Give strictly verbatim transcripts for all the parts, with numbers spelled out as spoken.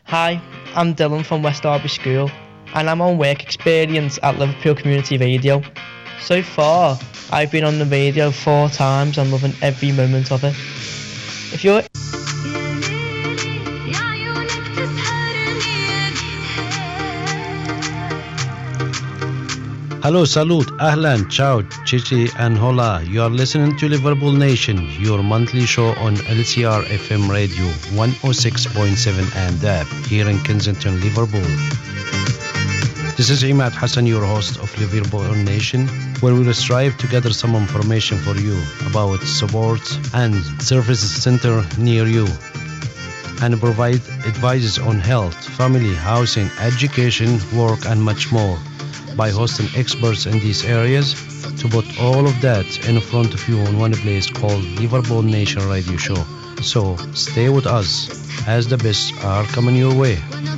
Hi, I'm Dylan from West Derby School and I'm on work experience at Liverpool Community Radio. So far, I've been on the radio four times and loving every moment of it. If you're Hello, salute, ahlan, ciao, chichi and hola. You are listening to Liverpool Nation, your monthly show on L C R F M Radio one oh six point seven and D A B here in Kensington, Liverpool. This is Imad Hassan, your host of Liverpool Nation, where we will strive to gather some information for you about support and services center near you and provide advices on health, family, housing, education, work and much more, by hosting experts in these areas to put all of that in front of you in one place called Liverpool Nation Radio Show. So stay with us as the best are coming your way.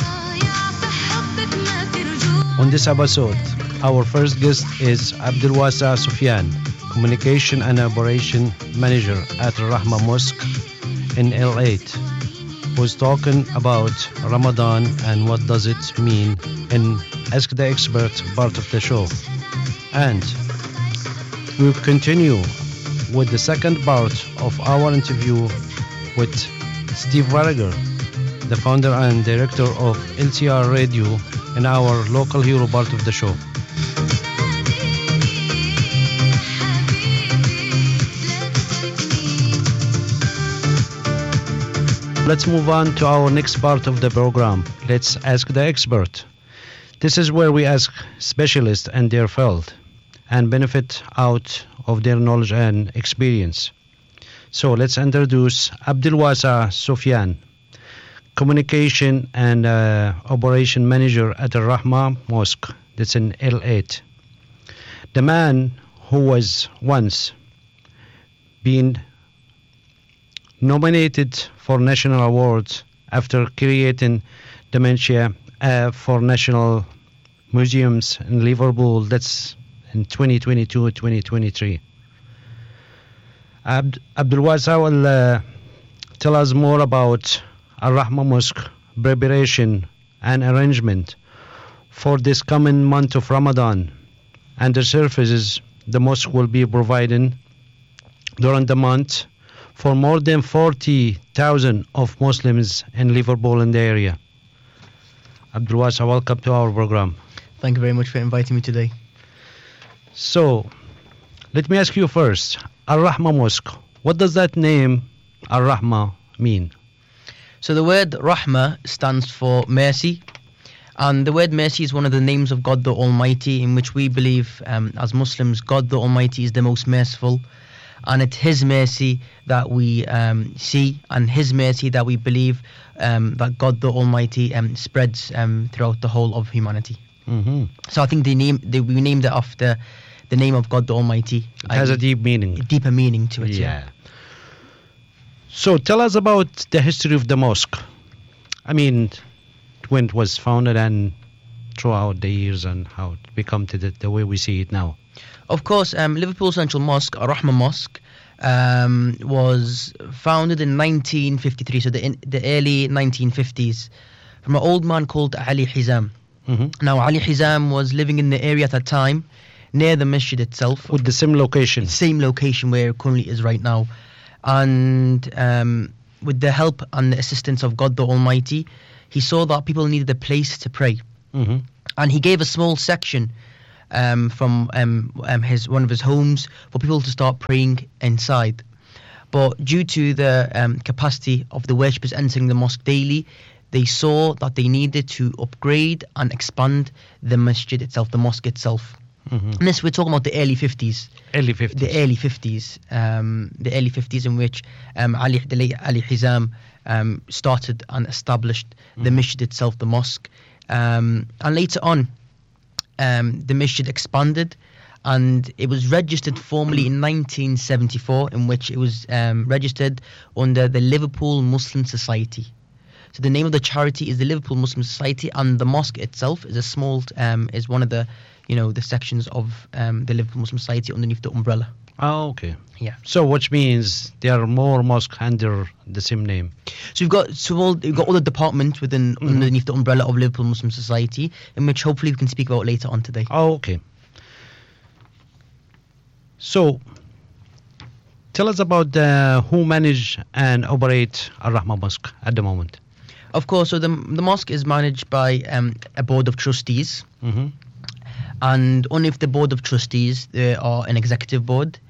On this episode, our first guest is Abdul Wasa Sufyan, Communication and Operation Manager at Rahma Mosque in L eight, who's talking about Ramadan and what does it mean in Ask the Expert part of the show. And we'll continue with the second part of our interview with Steve Varriger, the founder and director of L C R Radio, in our local hero part of the show. Let's move on to our next part of the program. Let's Ask the Expert. This is where we ask specialists in their field and benefit out of their knowledge and experience. So let's introduce Abdul Wasa Sufyan, Communication and uh, Operation Manager at the Rahma Mosque, that's in L eight. The man who was once been nominated for national awards after creating dementia uh, for national museums in Liverpool, that's in twenty twenty-two twenty twenty-three. Abd- Abdul Wasa will uh, tell us more about Al-Rahma Mosque preparation and arrangement for this coming month of Ramadan and the services the mosque will be providing during the month for more than forty thousand of Muslims in Liverpool and the area. Abdul Wasa, welcome to our program. Thank you very much for inviting me today. So, let me ask you first, Al-Rahma Mosque, what does that name Al-Rahma mean? So the word Rahma stands for mercy, and the word mercy is one of the names of God the Almighty, in which we believe um, as Muslims God the Almighty is the most merciful, and it's His mercy that we um, see, and His mercy that we believe um, that God the Almighty um, spreads um, throughout the whole of humanity. Mm-hmm. So I think they name they, we named it after the name of God the Almighty. It has I, a deep meaning. A deeper meaning to it. Yeah. yeah. So tell us about the history of the mosque. I mean, when it was founded and throughout the years and how it become to the, the way we see it now. Of course, um, Liverpool Central Mosque, or Rahma Mosque, um, was founded in nineteen fifty-three, so the, in, the early nineteen fifties, from an old man called Ali Hizam. Mm-hmm. Now, Ali Hizam was living in the area at that time, near the masjid itself. With the same location. Same location where it currently is right now. And um, with the help and the assistance of God the Almighty, he saw that people needed a place to pray. Mm-hmm. And he gave a small section um, from um, um, his one of his homes for people to start praying inside. But due to the um, capacity of the worshippers entering the mosque daily, they saw that they needed to upgrade and expand the masjid itself, the mosque itself. Mm-hmm. And this, we're talking about the early fifties. Early fifties. The early fifties. Um, the early fifties in which um, Ali, the late Ali Hizam um, started and established mm-hmm. the masjid itself, the mosque. Um, and later on, um, the masjid expanded, and it was registered formally in nineteen seventy-four, in which it was um, registered under the Liverpool Muslim Society. So the name of the charity is the Liverpool Muslim Society, and the mosque itself is a small, um, is one of the you know, the sections of um, the Liverpool Muslim Society underneath the umbrella. Oh, okay. Yeah. So, which means there are more mosques under the same name. So we've got so all, we've got all the departments within Mhm. underneath the umbrella of Liverpool Muslim Society, in which hopefully we can speak about later on today. Oh, okay. So, tell us about uh, who manage and operate Al Rahma Mosque at the moment. Of course, so the the mosque is managed by um, a board of trustees, Mm-hmm. and underneath the board of trustees there are an executive board,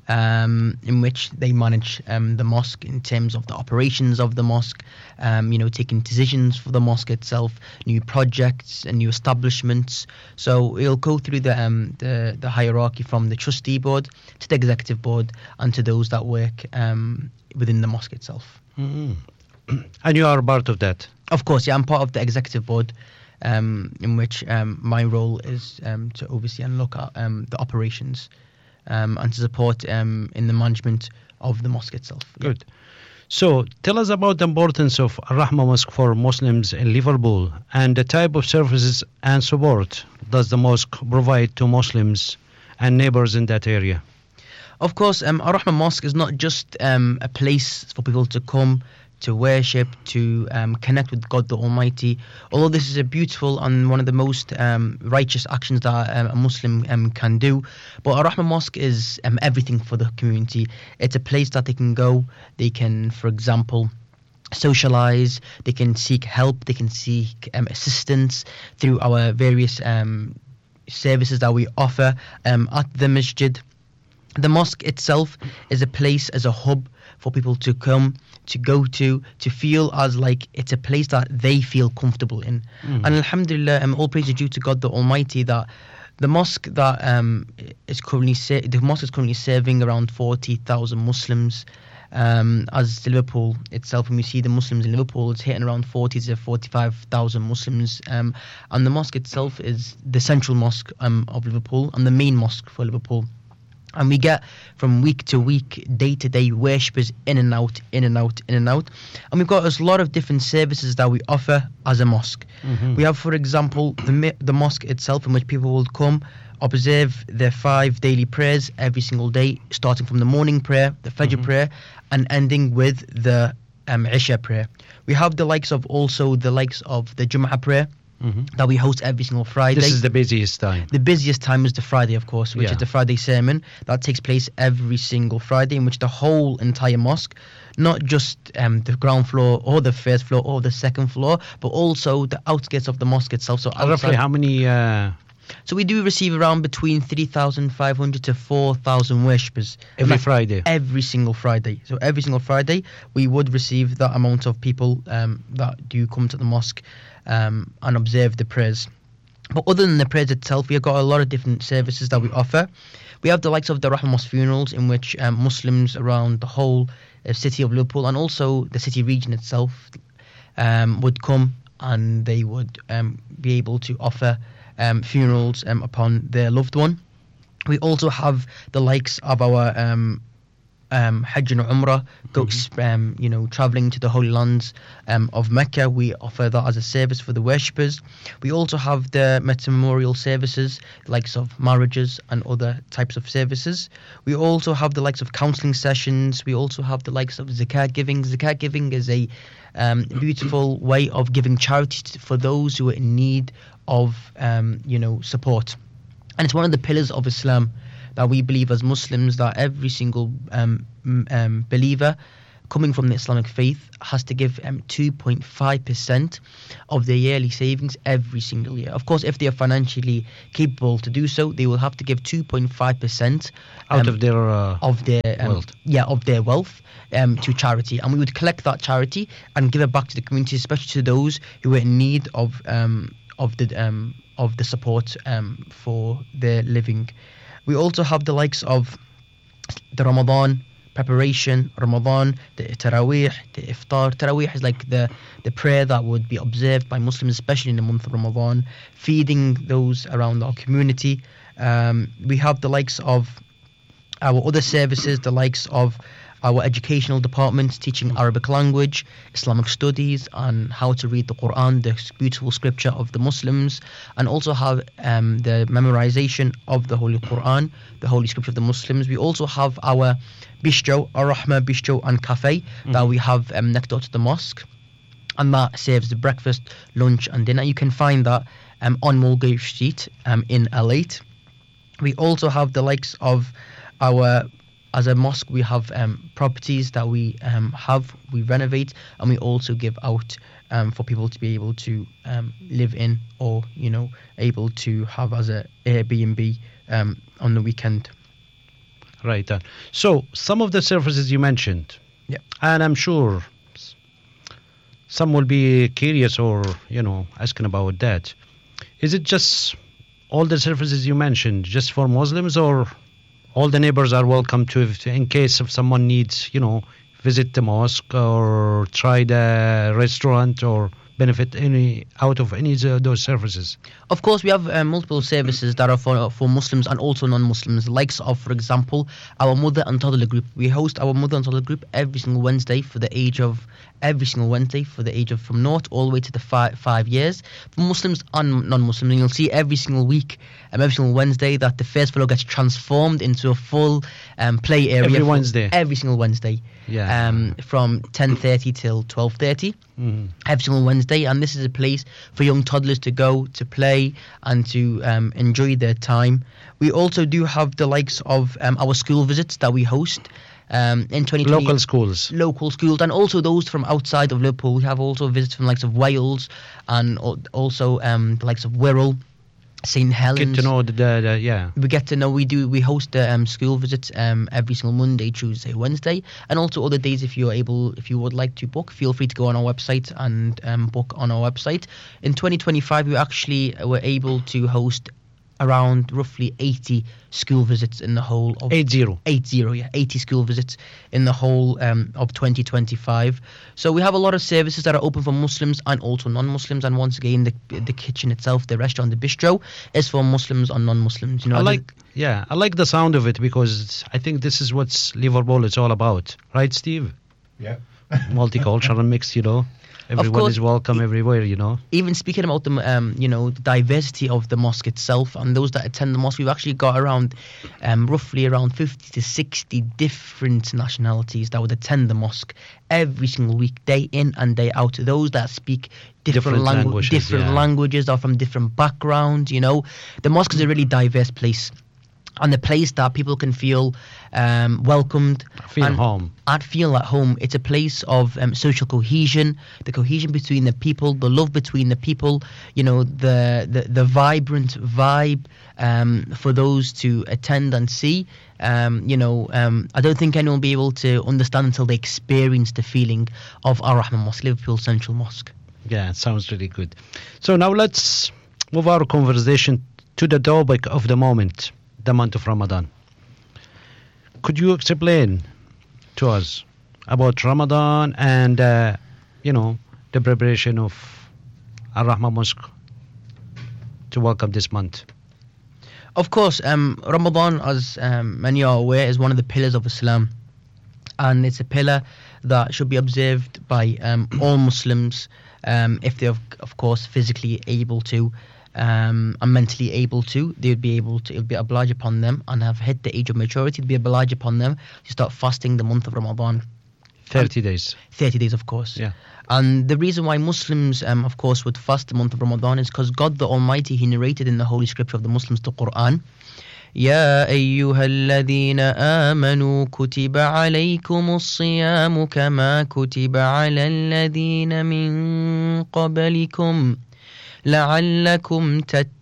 um, in which they manage um, the mosque in terms of the operations of the mosque, um, you know, taking decisions for the mosque itself, new projects and new establishments. So it'll go through the um, the, the hierarchy from the trustee board to the executive board and to those that work um, within the mosque itself. Mm-hmm. And you are part of that. Of course, yeah, I'm part of the executive board, um, in which um, my role is um, to oversee and look at um, the operations um, and to support um, in the management of the mosque itself. Yeah. Good. So, tell us about the importance of Al Rahma Mosque for Muslims in Liverpool and the type of services and support does the mosque provide to Muslims and neighbors in that area. Of course, um, Al Rahma Mosque is not just um, a place for people to come to worship, to um, connect with God the Almighty. Although this is a beautiful and one of the most um, righteous actions that um, a Muslim um, can do, but Al Rahma Mosque is um, everything for the community. It's a place that they can go. They can, for example, socialize, they can seek help, they can seek um, assistance through our various um, services that we offer um, at the masjid. The mosque itself is a place, as a hub for people to come, to go to, to feel as like it's a place that they feel comfortable in. Mhm. And alhamdulillah, um, all praise is due to God the Almighty that the mosque that um, is currently ser- the mosque is currently serving around forty thousand Muslims. Um, as Liverpool itself, when we see the Muslims in Liverpool, it's hitting around forty to forty-five thousand Muslims. Um, and the mosque itself is the central mosque um, of Liverpool and the main mosque for Liverpool. And we get from week to week, day to day worshippers in and out, in and out, in and out. And we've got a lot of different services that we offer as a mosque. Mhm. We have, for example, the mi- the mosque itself, in which people will come, observe their five daily prayers every single day, starting from the morning prayer, the Fajr Mhm. prayer, and ending with the um, Isha prayer. We have the likes of also the likes of the Jum'ah prayer Mhm. that we host every single Friday. This is the busiest time. The busiest time is the Friday, of course, which Yeah. is the Friday sermon that takes place every single Friday, in which the whole entire mosque, not just um, the ground floor or the first floor or the second floor, but also the outskirts of the mosque itself. So Roughly outside, how many? Uh, so we do receive around between three thousand five hundred to four thousand worshippers every Like, Friday. every single Friday. So every single Friday, we would receive that amount of people um, that do come to the mosque um, and observe the prayers. But other than the prayers itself, we have got a lot of different services that we offer. We have the likes of the Rahma Mosque funerals, in which um, Muslims around the whole uh, city of Liverpool and also the city region itself um, would come, and they would um, be able to offer um, funerals um, upon their loved one. We also have the likes of our um, um, Hajj and Umrah, go, um, you know, traveling to the holy lands um, of Mecca. We offer that as a service for the worshippers. We also have the memorial services, likes of marriages and other types of services. We also have the likes of counselling sessions. We also have the likes of zakat giving. Zakat giving is a um, beautiful way of giving charity to, for those who are in need of, um, you know, support. And it's one of the pillars of Islam that we believe as Muslims that every single um, m- um, believer coming from the Islamic faith has to give um, two point five percent of their yearly savings every single year. Of course, if they are financially capable to do so, they will have to give two point five percent Out um, of their uh, of their um, wealth. yeah of their wealth um, to charity, and we would collect that charity and give it back to the community, especially to those who are in need of um, of the um, of the support um, for their living. We also have the likes of the Ramadan preparation, Ramadan, the Taraweeh, the Iftar. Taraweeh is like the, the prayer that would be observed by Muslims, especially in the month of Ramadan, feeding those around our community. Um, we have the likes of our other services, the likes of our educational departments teaching Arabic language, Islamic studies, and how to read the Quran, the beautiful scripture of the Muslims, and also have um, the memorization of the Holy Quran, the Holy Scripture of the Muslims. We also have our bistro, Ar-Rahma Bistro and Cafe, mm-hmm. that we have um, next door to the mosque, and that serves the breakfast, lunch, and dinner. You can find that um, on Mulgrave Street um, in L eight. We also have the likes of our, as a mosque, we have um, properties that we um, have, we renovate, and we also give out um, for people to be able to um, live in, or, you know, able to have as a Airbnb um, on the weekend. Right. Uh, so, some of the services you mentioned, yeah, and I'm sure some will be curious or, you know, asking about that. Is it just all the services you mentioned just for Muslims, or all the neighbors are welcome to, if, in case if someone needs, you know, visit the mosque or try the restaurant or benefit any out of any of those services? Of course, we have uh, multiple services that are for for Muslims and also non-Muslims. Likes of, for example, our mother and toddler group. We host our mother and toddler group every single Wednesday for the age of every single Wednesday for the age of from naught all the way to the five five years for Muslims and non-Muslims. And you'll see every single week, um, every single Wednesday, that the first floor gets transformed into a full um, play area. Every Wednesday. Every single Wednesday. Yeah. Um, from ten thirty till twelve thirty. Mm-hmm. Every single Wednesday, and this is a place for young toddlers to go to play and to um, enjoy their time. We also do have the likes of um, our school visits that we host. Um, in twenty twenty, local schools, local schools, and also those from outside of Liverpool. We have also visits from the likes of Wales and also um, the likes of Wirral, Saint Helens. Get to know the, the, the yeah. We get to know. We do. We host the um, school visits um, every single Monday, Tuesday, Wednesday, and also other days. If you're able, if you would like to book, feel free to go on our website and um, book on our website. In twenty twenty-five, we actually were able to host around roughly eighty school visits in the whole of eight zero eight zero yeah eighty school visits in the whole um, of twenty twenty-five. So we have a lot of services that are open for Muslims and also non-Muslims, and once again the the kitchen itself, the restaurant, the bistro, is for Muslims and non-Muslims. You know, I like yeah I like the sound of it, because I think this is what Liverpool is all about, right, Steve? Yeah. Multicultural mix, you know. Everyone course, is welcome e- everywhere, you know. Even speaking about the, um, you know, the diversity of the mosque itself and those that attend the mosque, we've actually got around, um, roughly around fifty to sixty different nationalities that would attend the mosque every single week, day in and day out. Those that speak different, different langu- languages, different yeah. languages, are from different backgrounds. You know, the mosque is a really diverse place, and the place that people can feel um, welcomed, feel and, home, and feel at home. It's a place of um, social cohesion, the cohesion between the people, the love between the people. You know, the the, the vibrant vibe um, for those to attend and see. Um, you know, um, I don't think anyone will be able to understand until they experience the feeling of Ar-Rahman Mosque, Liverpool Central Mosque. Yeah, it sounds really good. So now let's move our conversation to the topic of the moment, the month of Ramadan. Could you explain to us about Ramadan and, uh, you know, the preparation of Ar-Rahman Mosque to welcome this month? Of course, um, Ramadan, as um, many are aware, is one of the pillars of Islam. And it's a pillar that should be observed by um, all Muslims um, if they're, of course, physically able to. Um, and mentally able to, they would be able to, it would be obliged upon them, and have hit the age of maturity, it would be obliged upon them to start fasting the month of Ramadan. thirty days. thirty days, of course. Yeah. And the reason why Muslims, um, of course, would fast the month of Ramadan is because God the Almighty, He narrated in the Holy Scripture of the Muslims, the Quran, يا أيها الذين آمنوا كتب عليكم الصيام كما كتب على الذين من قبلكم لعلكم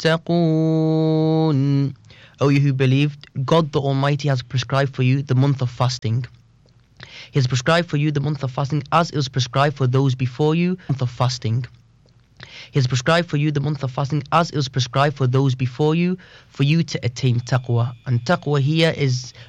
تتقون. O you who believed, God the Almighty has prescribed for you the month of fasting. He has prescribed for you the month of fasting as it was prescribed for those before you, month of fasting. He has prescribed for you the month of fasting as it was prescribed for those before you, for you to attain taqwa. And taqwa here is